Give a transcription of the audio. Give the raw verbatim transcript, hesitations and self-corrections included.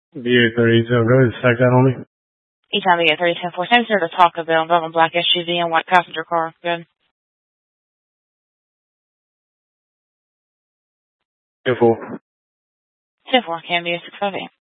B A thirty, so go ahead and stack that on me. E-time B A thirty, ten four. Same sort of Taco Bell, involving black S U V and white passenger car. Good. ten four. ten four, can be a six five eight.